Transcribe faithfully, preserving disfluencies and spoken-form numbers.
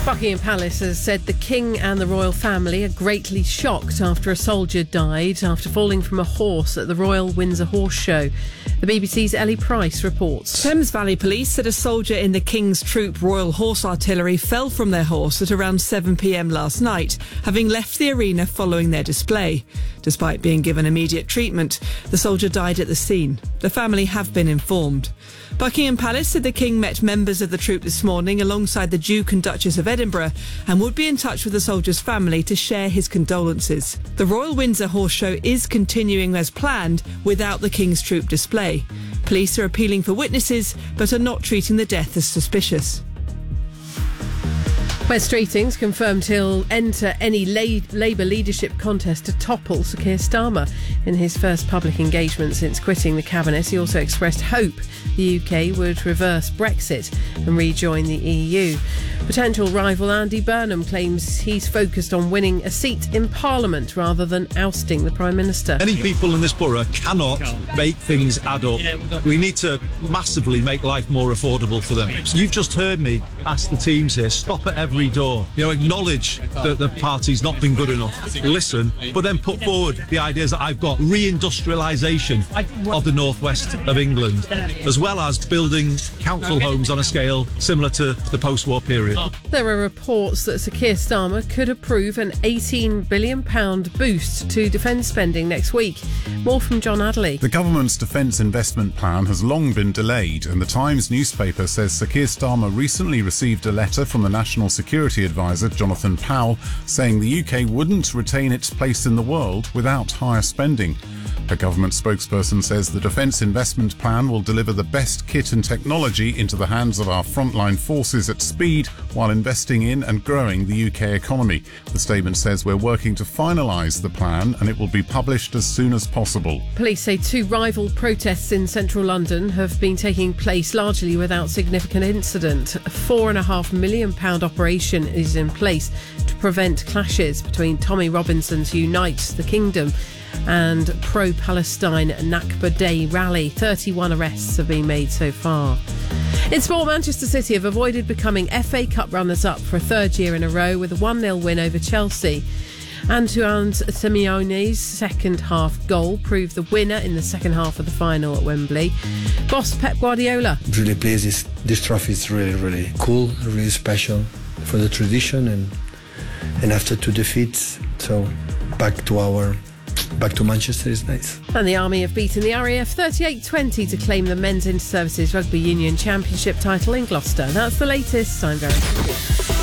Buckingham Palace has said the King and the royal family are greatly shocked after a soldier died after falling from a horse at the Royal Windsor Horse Show. The B B C's Ellie Price reports. Thames Valley Police said a soldier in the King's Troop Royal Horse Artillery fell from their horse at around seven p.m. last night, having left the arena following their display. Despite being given immediate treatment, the soldier died at the scene. The family have been informed. Buckingham Palace said the King met members of the troop this morning alongside the Duke and Duchess of Edinburgh and would be in touch with the soldier's family to share his condolences. The Royal Windsor Horse Show is continuing as planned without the King's Troop display. Police are appealing for witnesses but are not treating the death as suspicious. Wes Streetings confirmed he'll enter any la- Labour leadership contest to topple Sir Keir Starmer. In his first public engagement since quitting the cabinet, he also expressed hope the U K would reverse Brexit and rejoin the E U. Potential rival Andy Burnham claims he's focused on winning a seat in Parliament rather than ousting the Prime Minister. Many people in this borough cannot make things add up. We need to massively make life more affordable for them. You've just heard me ask the teams here, stop at every door. You know, acknowledge that the party's not been good enough. Listen, but then put forward the ideas that I've got. Reindustrialisation of the northwest of England, as well as building council homes on a scale similar to the post-war period. There are reports that Sir Keir Starmer could approve an eighteen billion pounds boost to defence spending next week. More from John Adderley. The government's defence investment plan has long been delayed, and the Times newspaper says Sir Keir Starmer recently received a letter from the National Security Advisor, Jonathan Powell, saying the U K wouldn't retain its place in the world without higher spending. A government spokesperson says the defence investment plan will deliver the best kit and technology into the hands of our frontline forces at speed while investing in and growing the U K economy. The statement says we're working to finalise the plan and it will be published as soon as possible. Police say two rival protests in central London have been taking place largely without significant incident. A four and a half million pound operation is in place to prevent clashes between Tommy Robinson's Unite the Kingdom and pro-Palestine Nakba Day rally. thirty-one arrests have been made so far. In sport, Manchester City have avoided becoming F A Cup runners-up for a third year in a row with a one nil win over Chelsea. Antoine Simeone's second half goal proved the winner in the second half of the final at Wembley. Boss Pep Guardiola. Really pleased. This, this trophy is really, really cool, really special for the tradition, and and after two defeats, so back to our Back to Manchester is nice. And the Army have beaten the R A F thirty-eight twenty to claim the Men's Inter-Services Rugby Union Championship title in Gloucester. That's the latest. I'm Vera.